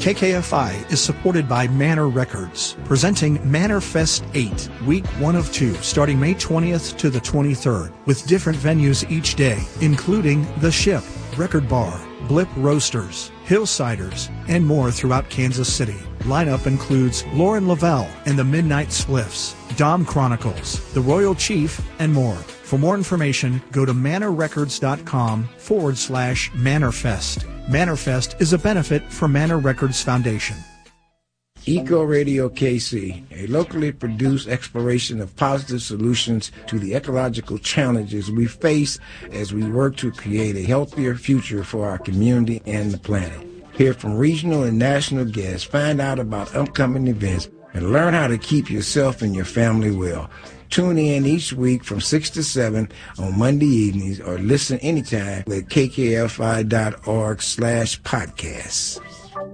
KKFI is supported by Manor Records, presenting Manor Fest 8, week 1 of 2, starting May 20th to the 23rd, with different venues each day, including The Ship, Record Bar, Blip Roasters, Hillsiders, and more throughout Kansas City. Lineup includes Lauren Lavelle and the Midnight Spliffs, Dom Chronicles, The Royal Chief, and more. For more information, go to manorrecords.com/Manorfest. Manorfest is a benefit for Manor Records Foundation. Eco Radio KC, a locally produced exploration of positive solutions to the ecological challenges we face as we work to create a healthier future for our community and the planet. Hear from regional and national guests, find out about upcoming events, and learn how to keep yourself and your family well. Tune in each week from 6 to 7 on Monday evenings or listen anytime at kkfi.org/podcasts.